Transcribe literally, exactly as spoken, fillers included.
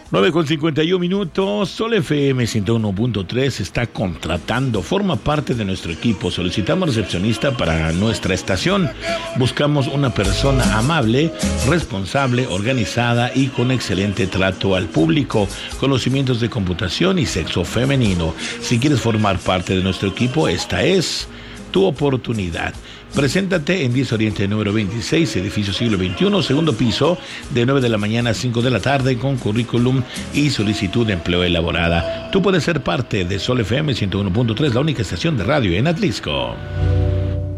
nueve con cincuenta y uno minutos. Sol F M ciento uno punto tres está contratando, forma parte de nuestro equipo. Solicitamos recepcionista para nuestra estación. Buscamos una persona amable, responsable, organizada y con excelente trato al público, conocimientos de computación y sexo femenino. Si quieres formar parte de nuestro equipo, esta es tu oportunidad. Preséntate en diez Oriente número veintiséis, edificio siglo veintiuno, segundo piso, de nueve de la mañana a cinco de la tarde, con currículum y solicitud de empleo elaborada. Tú puedes ser parte de Sol F M ciento uno punto tres, la única estación de radio en Atlisco.